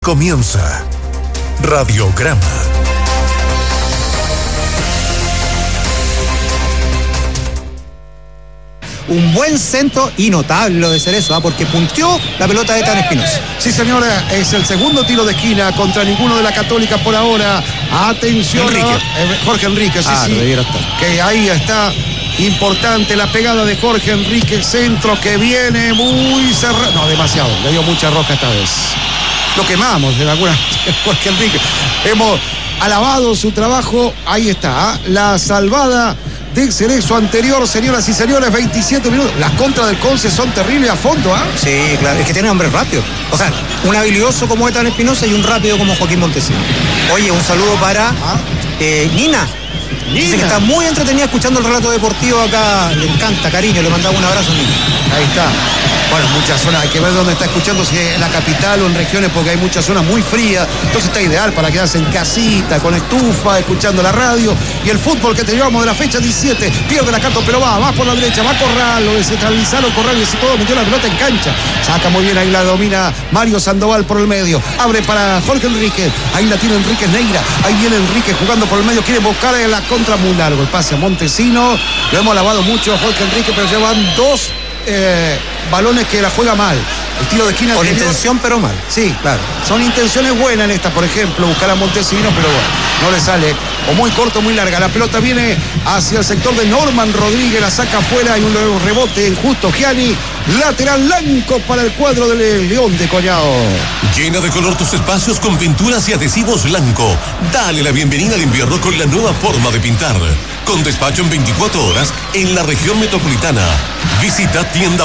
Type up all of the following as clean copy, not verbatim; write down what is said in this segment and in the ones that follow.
Comienza Radiograma. Un buen centro y notable lo de Cerezo, porque punteó la pelota de Ethan Espinosa. Sí, señora, es el segundo tiro de esquina contra ninguno de la Católica por ahora. Atención, Jorge Enrique, sí. Que ahí está. Importante la pegada de Jorge Enrique, centro que viene muy cerrado. No, demasiado, le dio mucha roja esta vez. Lo quemamos de alguna Jorge Enrique. Hemos alabado su trabajo. Ahí está, la salvada de Cerezo anterior, señoras y señores, 27 minutos. Las contras del Conce son terribles a fondo, ¿ah? Sí, claro, es que tiene hombres rápidos. O sea, un habilidoso como Ethan Espinosa y un rápido como Joaquín Montesino. Oye, un saludo para Nina. Dice que está muy entretenida escuchando el relato deportivo acá. Le encanta, cariño, le mandaba un abrazo, Nina. Ahí está. Bueno, muchas zonas, hay que ver dónde está escuchando, si en la capital o en regiones, porque hay muchas zonas muy frías. Entonces está ideal para quedarse en casita, con estufa, escuchando la radio. Y el fútbol que te llevamos de la fecha 17. Pierde la Cato, pero va por la derecha, va a Corral, lo descentralizaron Corral y así todo, metió la pelota en cancha. Saca muy bien, ahí la domina Mario Sandoval por el medio. Abre para Jorge Enrique. Ahí la tiene Enrique Neira. Ahí viene Enrique jugando por el medio. Quiere buscar la contra muy largo. El pase a Montesino. Lo hemos alabado mucho a Jorge Enrique, pero llevan dos balones que la juega mal. El tiro de esquina con anterior, intención pero mal. Sí, claro. Son intenciones buenas en esta, por ejemplo, buscar a Montesino, pero bueno, no le sale. O muy corto o muy larga. La pelota viene hacia el sector de Norman Rodríguez, la saca afuera. Hay un rebote injusto. Gianni, lateral blanco para el cuadro del León de Collao. Llena de color tus espacios con pinturas y adhesivos blanco. Dale la bienvenida al invierno con la nueva forma de pintar. Con despacho en 24 horas en la región metropolitana. Visita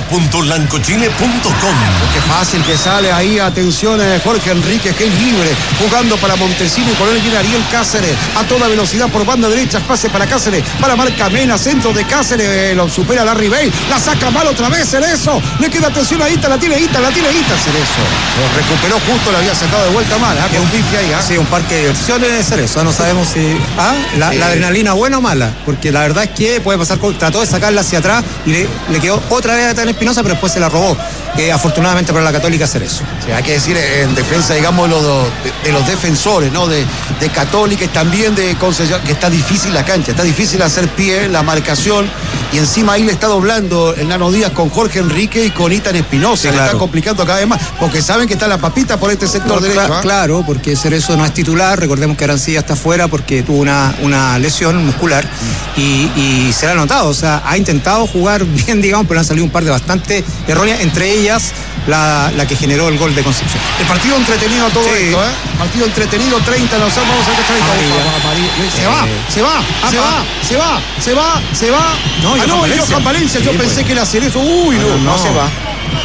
tienda.lancochile.com. Qué fácil que sale ahí. Atención, Jorge Enrique, que es libre. Jugando para Montesino y con él viene Ariel Cáceres. A toda velocidad por banda derecha. Pase para Cáceres. Para marca Mena. Centro de Cáceres. Lo supera Larry Bay. La saca mal otra vez Cerezo. Le queda atención a Ita. La tiene Ita Cerezo. Lo recuperó justo. La había sacado de vuelta mal. Con un pife ahí. Sí, un parque de diversiones de Cerezo. No sabemos si la adrenalina buena o mala. Porque la verdad es que puede pasar. Trató de sacarla hacia atrás y le quedó otra vez a Ethan Espinosa, pero después se la robó. Afortunadamente para la Católica Cerezo. Sí, hay que decir en defensa, digamos, de los defensores, ¿no? De Católica y también de Concepción, que está difícil la cancha, está difícil hacer pie, la marcación, y encima ahí le está doblando el Nano Díaz con Jorge Enrique y con Ethan Espinosa. Sí, claro. Le está complicando cada vez más, porque saben que está la papita por este sector derecho. Claro, porque Cerezo no es titular. Recordemos que Arancilla está fuera porque tuvo una lesión muscular y se le ha notado. O sea, ha intentado jugar bien, digamos, pero han salido un par de bastante erróneas, entre ellas la que generó el gol de Concepción. El partido entretenido todo esto, ¿eh? Partido entretenido, 30, vamos a ver 30. Se va. No, Johan Valencia, yo pensé que era Cerezo. No se va.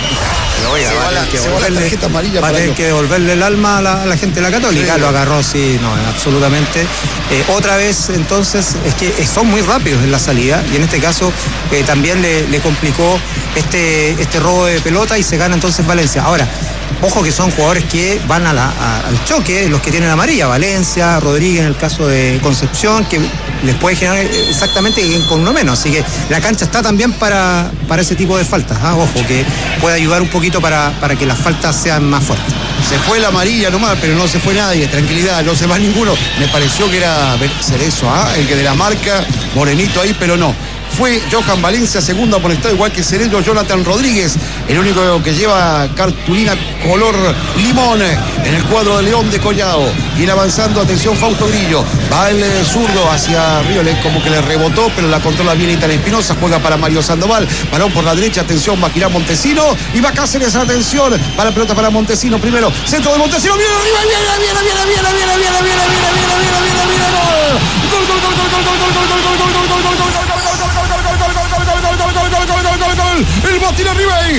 Va a tener que devolverle el alma a la gente de la Católica. Sí, lo agarró, absolutamente. Otra vez, entonces, es que son muy rápidos en la salida y en este caso también le complicó este robo de pelota y se gana entonces Valencia. Ahora, ojo que son jugadores que van al choque, los que tienen amarilla, Valencia, Rodríguez en el caso de Concepción, que les puede generar exactamente con uno menos. Así que la cancha está también para ese tipo de faltas. Ojo, que puede ayudar un poquito para que las faltas sean más fuertes. Se fue la amarilla nomás, pero no se fue nadie, tranquilidad, no se va ninguno. Me pareció que era Cerezo, el que de la marca, morenito ahí, pero no. Fue Johan Valencia, segundo amonestado, igual que Cerezo. Jonathan Rodríguez, el único que lleva cartulina color limón en el cuadro de León de Collao. Viene avanzando, atención, Fausto Grillo. Va el zurdo hacia arriba, como que le rebotó, pero la controla bien Ethan Espinosa. Juega para Mario Sandoval. Balón por la derecha, atención, va a girar Montesino. Y va Cáceres, atención. Va la pelota para Montesino primero. Centro de Montesino, viene arriba, viene. El botín arriba ahí.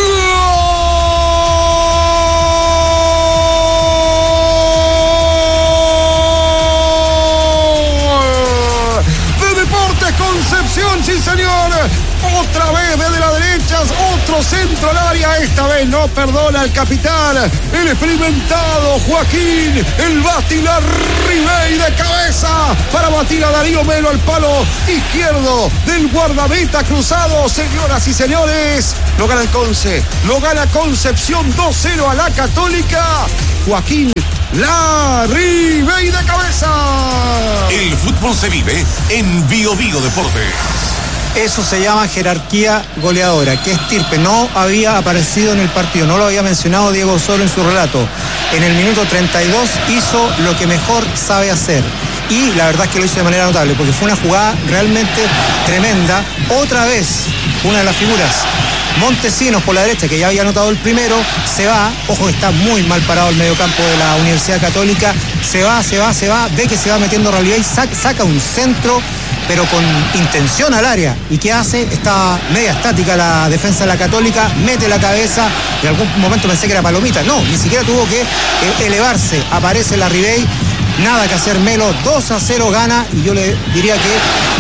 De Deportes Concepción, sí señor. Otra vez desde la derecha, otro centro al área. Esta vez no perdona el capitán, el experimentado Joaquín, el Batilar Ribey de cabeza para batir a Darío Melo al palo izquierdo del guardameta cruzado. Señoras y señores, lo gana el Conce, lo gana Concepción 2-0 a la Católica. Joaquín Larribey de cabeza. El fútbol se vive en Bio Bio Deportes. Eso se llama jerarquía goleadora, que Estirpe no había aparecido en el partido, no lo había mencionado Diego Osorio en su relato. En el minuto 32 hizo lo que mejor sabe hacer. Y la verdad es que lo hizo de manera notable, porque fue una jugada realmente tremenda. Otra vez, una de las figuras, Montesinos por la derecha, que ya había anotado el primero, se va. Ojo, está muy mal parado el mediocampo de la Universidad Católica. Se va, ve que se va metiendo Ralibey, saca un centro, pero con intención al área. ¿Y qué hace? Está media estática la defensa de la Católica, mete la cabeza. En algún momento pensé que era palomita. No, ni siquiera tuvo que elevarse. Aparece Larribey. Nada que hacer Melo, 2-0 gana, y yo le diría que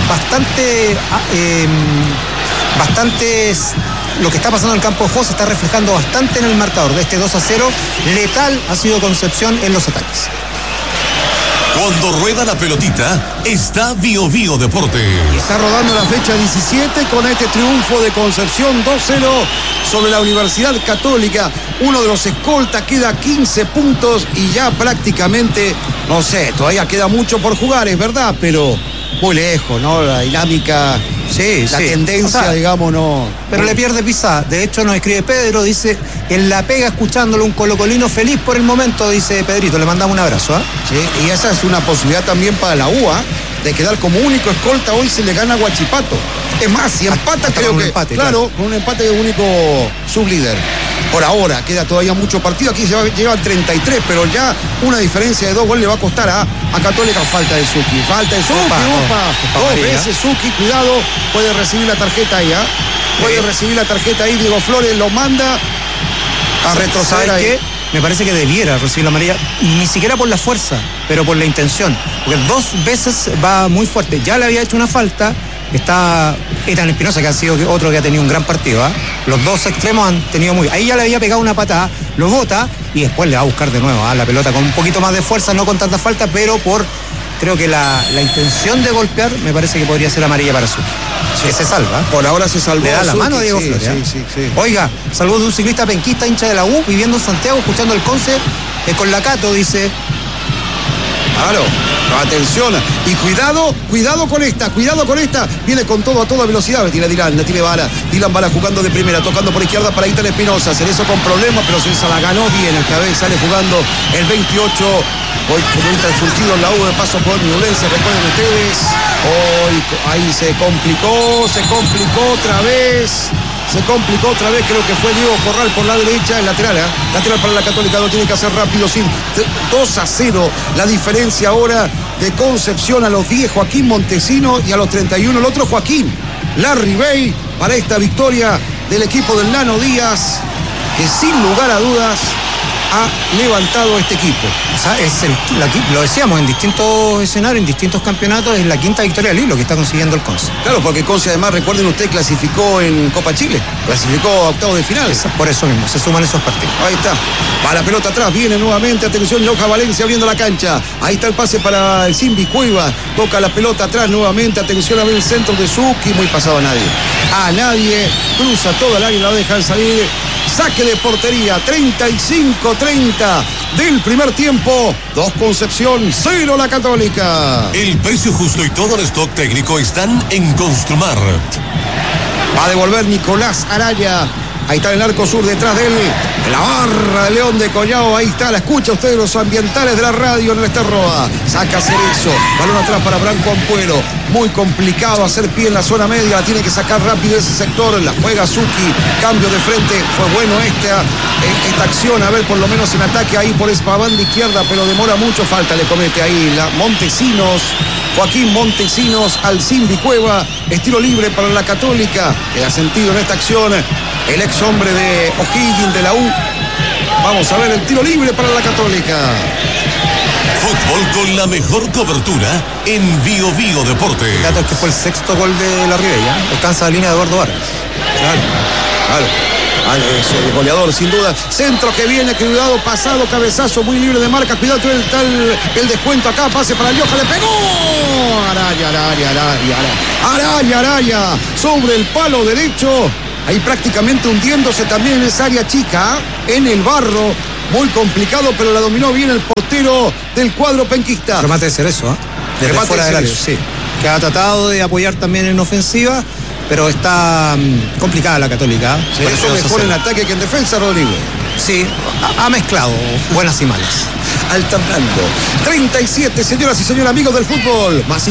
bastante lo que está pasando en el campo de juego se está reflejando bastante en el marcador de este 2-0. Letal ha sido Concepción en los ataques. Cuando rueda la pelotita, está Bio Bio Deportes. Está rodando la fecha 17 con este triunfo de Concepción 2-0 sobre la Universidad Católica. Uno de los escoltas queda 15 puntos y ya prácticamente, no sé, todavía queda mucho por jugar, es verdad, pero muy lejos, ¿no? La dinámica, la tendencia, o sea, digamos, no. Pero le pierde Pizá. De hecho, nos escribe Pedro, dice, en la pega escuchándolo, un colocolino feliz por el momento, dice Pedrito. Le mandamos un abrazo, ¿eh? Sí, y esa es una posibilidad también para la UA, de quedar como único escolta. Hoy se le gana a Huachipato. Es más, si empata, creo que, empate, claro, con un empate de único sublíder. Por ahora, queda todavía mucho partido. Aquí llevan 33, pero ya una diferencia de 2 goles le va a costar a Católica. Falta de Zucchi. Dos veces Zucchi, cuidado, puede recibir la tarjeta ahí, puede recibir la tarjeta ahí. Diego Flores lo manda a retroceder ahí. ¿Qué? Me parece que debiera recibir la amarilla, ni siquiera por la fuerza, pero por la intención. Porque 2 veces va muy fuerte. Ya le había hecho una falta. Está Ethan Espinosa, que ha sido otro que ha tenido un gran partido, Los dos extremos han tenido ahí ya le había pegado una patada, lo bota y después le va a buscar de nuevo la pelota con un poquito más de fuerza, no con tanta falta, pero creo que la intención de golpear me parece que podría ser amarilla para Zucchi. Que se salva. Por ahora se salvó. Le da la mano a Diego Flores. Sí. Oiga, saludos de un ciclista penquista, hincha de la U, viviendo en Santiago, escuchando el Conce con la Cato, dice. Claro, atención, y cuidado con esta, viene con todo a toda velocidad, la tiene Dylan Bala jugando de primera, tocando por izquierda para Ethan Espinosa, Cerezo con problemas, pero Cerezo la ganó bien, esta vez sale jugando el 28, hoy entra el surgido en la U de paso por Ñublense, recuerden ustedes, hoy ahí se complicó otra vez, creo que fue Diego Corral por la derecha, el lateral para la Católica, lo tiene que hacer rápido, 2-0, la diferencia ahora de Concepción a los 10, Joaquín Montesinos, y a los 31, el otro Joaquín Larribey, para esta victoria del equipo del Nano Díaz, que sin lugar a dudas ha levantado este equipo. O sea, lo decíamos, en distintos escenarios, en distintos campeonatos, es la quinta victoria del hilo que está consiguiendo el Conce. Claro, porque Conce además, recuerden ustedes, clasificó en Copa Chile, clasificó a octavos de final. Por eso mismo, se suman esos partidos. Ahí está, va la pelota atrás, viene nuevamente, atención, Loja Valencia abriendo la cancha, ahí está el pase para el Simbi Cueva, toca la pelota atrás nuevamente, atención a ver el centro de Zucchi, muy pasado a nadie, cruza toda el área y la dejan salir. Saque de portería, 35-30 del primer tiempo. 2 Concepción, 0 la Católica. El precio justo y todo el stock técnico están en Construmar. Va a devolver Nicolás Araya. Ahí está el arco sur detrás de él. De la barra de León de Collao. Ahí está, la escucha ustedes los ambientales de la radio en el Esterroa. Saca Cerezo. Balón atrás para Branco Ampuero. Muy complicado hacer pie en la zona media. La tiene que sacar rápido ese sector. La juega Zucchi. Cambio de frente. Fue bueno esta acción. A ver, por lo menos en ataque ahí por esa banda izquierda. Pero demora mucho. Falta le comete ahí la Montesinos. Joaquín Montesinos al Simbi Cueva. Estilo libre para la Católica. Queda sentido en esta acción el ex hombre de O'Higgins de la U. Vamos a ver el tiro libre para la Católica. Fútbol con la mejor cobertura en Bio Bio Deportes. El dato es que fue el 6º gol de Larribey, alcanza la línea de Eduardo Vargas. Claro. Es el goleador, sin duda. Centro que viene, cuidado, pasado, cabezazo, muy libre de marca. Cuidado, el descuento acá, pase para Lioja, le pegó. Araya, sobre el palo derecho. Ahí prácticamente hundiéndose también en esa área chica, en el barro. muy complicado, pero la dominó bien el portero del cuadro penquista. Remate de Cerezo, desde Remate fuera de del área, Cerezo. sí. Que ha tratado de apoyar también en ofensiva, pero está complicada la Católica. Cerezo mejor en ataque que en defensa, Rodrigo. Sí, ha mezclado buenas y malas. Alternando. 37, señoras y señores amigos del fútbol. Más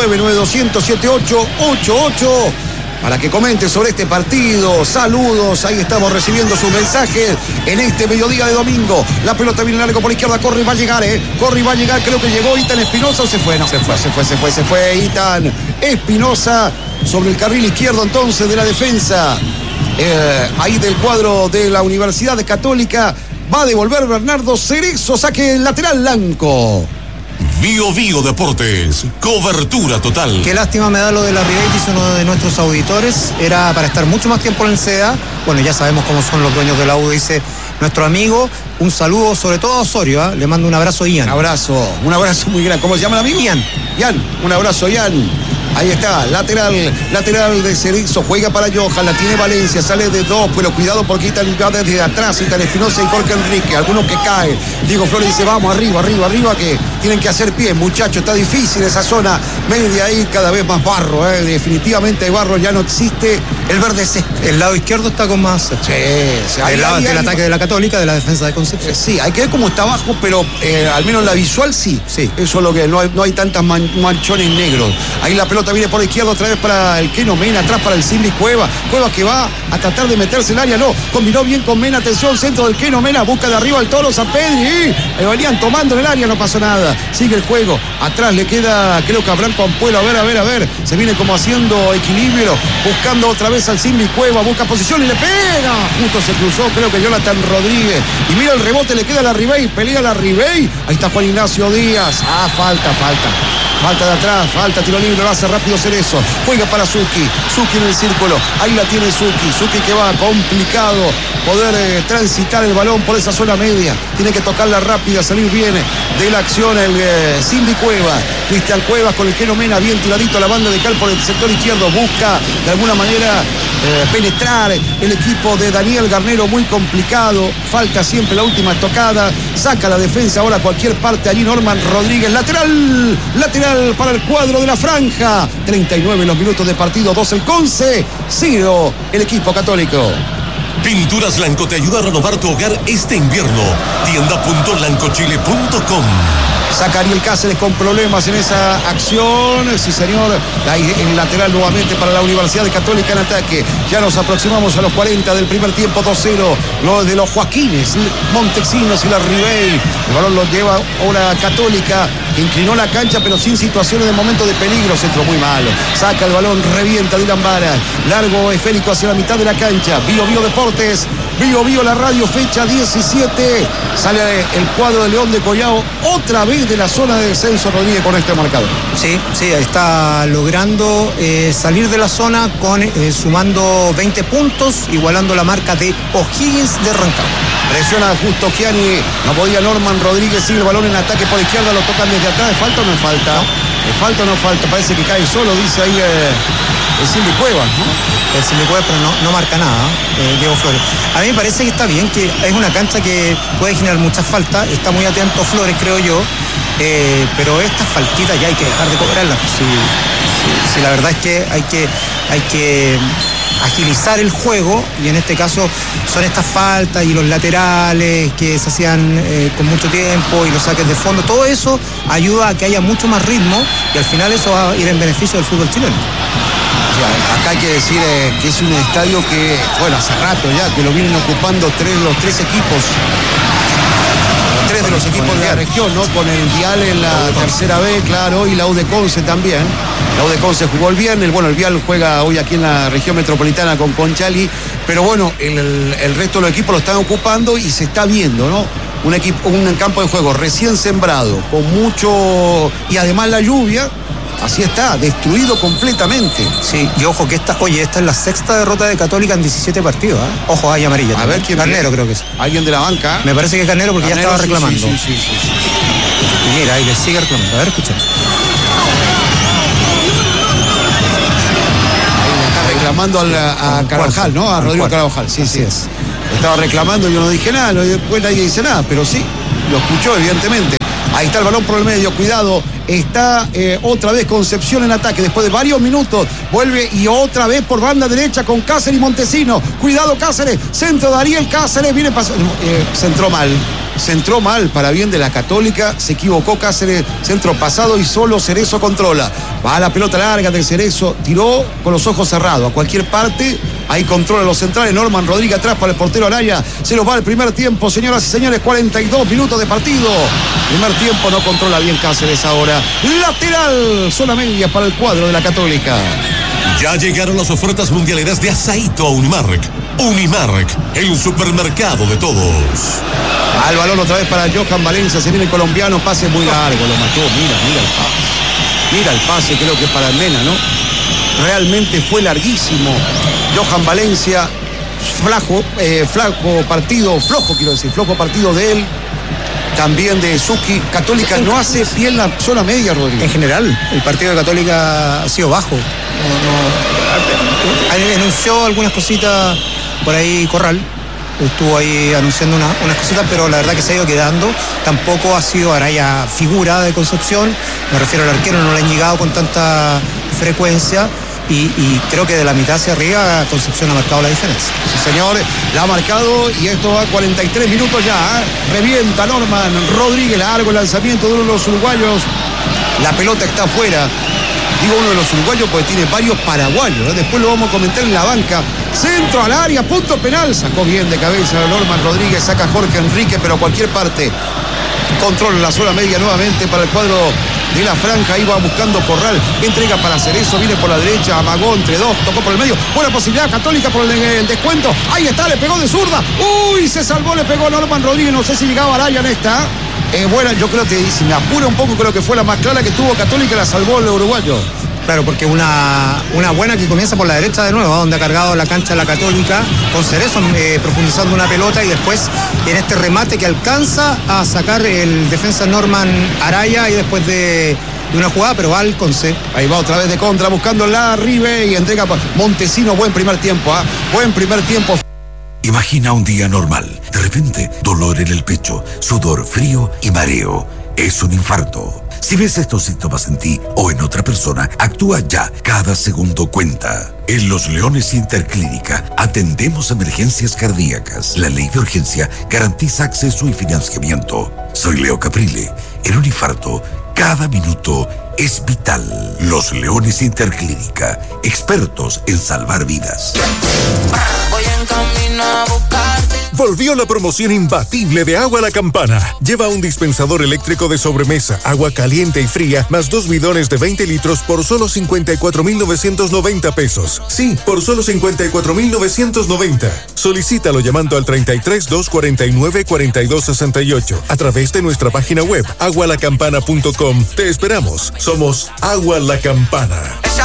569-9200-7888. Para que comenten sobre este partido. Saludos. Ahí estamos recibiendo sus mensajes en este mediodía de domingo. La pelota viene largo por la izquierda. Corre y va a llegar, Corre y va a llegar. Creo que llegó Itan Espinosa o se fue. No, se fue Itan Espinosa sobre el carril izquierdo entonces de la defensa. Ahí del cuadro de la Universidad Católica. Va a devolver Bernardo Cerezo. Saque lateral blanco. Bio Deportes, cobertura total. Qué lástima me da lo de la Ribey, dice uno de nuestros auditores. Era para estar mucho más tiempo en el CDA. Bueno, ya sabemos cómo son los dueños de la U, dice nuestro amigo. Un saludo sobre todo a Osorio, Le mando un abrazo a Ian. Un abrazo muy grande. ¿Cómo se llama el amigo? Ian, un abrazo, Ian. Ahí está, lateral de Cerezo, juega para Johan, la tiene Valencia, sale de dos, pero cuidado porque Itan va desde atrás, Itan Espinosa y Jorge Enrique, algunos que caen. Diego Flores dice, vamos, arriba, que tienen que hacer pie, muchachos, está difícil esa zona media ahí, cada vez más barro, definitivamente hay barro, ya no existe el verde césped. el lado izquierdo está con más. Sí, del ataque de la Católica, de la defensa de Concepción. Sí, hay que ver cómo está abajo, pero al menos la visual sí. Sí. Eso es lo que no hay tantas manchones negros. Ahí la pelota viene por la izquierda otra vez para el Keno Mena, atrás para el Silvi Cueva que va a tratar de meterse en el área, no, combinó bien con Mena, atención, centro del Keno Mena, busca de arriba el Toro Sampedri, venían tomando en el área, no pasó nada, sigue el juego, atrás le queda, creo que a Branco Ampuelo, a ver, se viene como haciendo equilibrio, buscando otra vez al Silvi Cueva, busca posición y le pega, justo se cruzó, creo que Jonathan Rodríguez, y mira el rebote, le queda a la Ribey, pelea la Ribey, ahí está Juan Ignacio Díaz, falta de atrás, falta tiro libre, lo hace rápido Cerezo, juega para Zucchi en el círculo, ahí la tiene Zucchi que va complicado poder transitar el balón por esa zona media, tiene que tocarla rápida, salir bien de la acción el Silvi Cueva, Cristian Cuevas con el Keno Mena bien tiradito a la banda de cal por el sector izquierdo, busca de alguna manera penetrar el equipo de Daniel Garnero, muy complicado, falta siempre la última estocada, saca la defensa ahora a cualquier parte, allí Norman Rodríguez, lateral para el cuadro de la franja, 39 los minutos de partido, 2 el Conce, 0 el equipo católico. Pinturas Blanco te ayuda a renovar tu hogar este invierno. Tienda.blancochile.com. Saca Ariel Cáceres con problemas en esa acción. Sí, señor. El lateral nuevamente para la Universidad Católica en ataque. Ya nos aproximamos a los 40 del primer tiempo, 2-0. Lo de los Joaquines, Montesinos y la Ribey. El balón lo lleva una Católica que inclinó la cancha, pero sin situaciones de momento de peligro. Centro muy malo. Saca el balón, revienta Dylan Vara. Largo esférico hacia la mitad de la cancha. Bio Deportes. Bio la radio, fecha 17. Sale el cuadro de León de Collao otra vez de la zona de descenso, Rodríguez, con este marcador. Sí, está logrando salir de la zona sumando 20 puntos, igualando la marca de O'Higgins de Rancagua. Presiona justo Gianni, no podía Norman Rodríguez, sigue el balón en ataque por izquierda, lo tocan desde atrás, ¿es falta o no es falta? ¿Es falta o no es falta? Parece que cae solo, dice ahí el Silvi Cuevas, ¿no? El Silvi Cuevas, pero no marca nada, Diego Flores. A mí me parece que está bien, que es una cancha que puede generar muchas faltas, está muy atento Flores, creo yo, pero estas faltitas ya hay que dejar de cobrarlas. Sí, la verdad es que hay que agilizar el juego, y en este caso son estas faltas y los laterales que se hacían con mucho tiempo y los saques de fondo, todo eso ayuda a que haya mucho más ritmo y al final eso va a ir en beneficio del fútbol chileno. Acá hay que decir que es un estadio que, bueno, hace rato ya que lo vienen ocupando los tres equipos. Tres de los equipos de la región, ¿no? Con el Vial en la tercera B, claro, y la U de Conce también. La U de Conce jugó el viernes, el Vial juega hoy aquí en la región metropolitana con Conchalí, pero bueno, el resto de los equipos lo están ocupando y se está viendo, ¿no? Un campo de juego recién sembrado, con mucho, y además la lluvia. Así está, destruido completamente. Sí, y ojo que esta es la sexta derrota de Católica en 17 partidos, ¿eh? Ojo, hay amarilla. A ver quién. Carnero creo que es. Alguien de la banca. Me parece que es Carnero porque Carnero, ya estaba reclamando. Sí. Y mira, ahí le sigue reclamando. A ver, escuchen. Ahí le está reclamando a Carvajal, ¿no? A Rodrigo Carvajal. Sí, así es. Estaba reclamando y yo no dije nada, y después nadie dice nada, pero sí, lo escuchó evidentemente. Ahí está el balón por el medio, cuidado. Está otra vez Concepción en ataque. Después de varios minutos vuelve y otra vez por banda derecha con Cáceres y Montesino. Cuidado Cáceres, centro de Ariel Cáceres. Viene pasando. Centró mal para bien de la Católica. Se equivocó Cáceres, centro pasado y solo Cerezo controla. Va a la pelota larga del Cerezo. Tiró con los ojos cerrados a cualquier parte. Ahí controla los centrales. Norman Rodríguez atrás para el portero Araya. Se nos va el primer tiempo, señoras y señores. 42 minutos de partido. Primer tiempo, no controla bien Cáceres ahora. Lateral, zona media para el cuadro de la Católica. Ya llegaron las ofertas mundialeras de Asaíto a Unimark. Unimark, el supermercado de todos. Al balón otra vez para Johan Valencia. Se viene el colombiano, pase muy largo. Lo mató, mira el pase. Mira el pase, creo que para el Mena, ¿no? Realmente fue larguísimo. Johan Valencia, flojo partido de él. También de Suki. Católica no hace bien la zona media, Rodrigo. En general, el partido de Católica ha sido bajo. Anunció algunas cositas por ahí Corral. Estuvo ahí anunciando unas cositas, pero la verdad que se ha ido quedando. Tampoco ha sido Araya figura de Concepción. Me refiero al arquero, no le han llegado con tanta frecuencia. Y creo que de la mitad hacia arriba Concepción ha marcado la diferencia. Sí, señores, la ha marcado y esto va a 43 minutos ya. Revienta Norman Rodríguez, largo el lanzamiento de uno de los uruguayos. La pelota está afuera. Digo uno de los uruguayos porque tiene varios paraguayos. Después lo vamos a comentar en la banca. Centro al área, punto penal. Sacó bien de cabeza Norman Rodríguez, saca Jorge Enrique, pero a cualquier parte. Controla la zona media nuevamente para el cuadro de la franja. Ahí va buscando Corral. Entrega para Cerezo. Viene por la derecha. Amagó entre dos. Tocó por el medio. Buena posibilidad. Católica por el descuento. Ahí está. Le pegó de zurda. Uy, se salvó. Le pegó Norman Rodríguez. No sé si llegaba Araya en esta. Buena, yo creo que si me apura un poco, creo que fue la más clara que tuvo Católica. La salvó el uruguayo. Claro, porque una buena que comienza por la derecha de nuevo, donde ha cargado la cancha la Católica, con Cerezo profundizando una pelota y después en este remate que alcanza a sacar el defensa Norman Araya y después de una jugada, pero va al Conce. Ahí va otra vez de contra, buscando la Ribe y entrega Montesino. Buen primer tiempo, buen primer tiempo. Imagina un día normal. De repente, dolor en el pecho, sudor frío y mareo. Es un infarto. Si ves estos síntomas en ti o en otra persona, actúa ya. Cada segundo cuenta. En Los Leones Interclínica atendemos emergencias cardíacas. La ley de urgencia garantiza acceso y financiamiento. Soy Leo Caprile. En un infarto, cada minuto es vital. Los Leones Interclínica, expertos en salvar vidas. Voy en camino a buscarte. Volvió la promoción imbatible de Agua La Campana. Lleva un dispensador eléctrico de sobremesa, agua caliente y fría, más 2 bidones de 20 litros por solo 54,990 pesos. Sí, por solo 54,990. Solicítalo llamando al 33 249 4268 a través de nuestra página web agualacampana.com. Te esperamos. Somos Agua La Campana.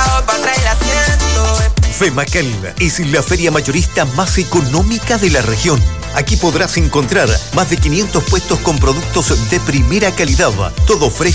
FEMACAL es la feria mayorista más económica de la región. Aquí podrás encontrar más de 500 puestos con productos de primera calidad, todo fresco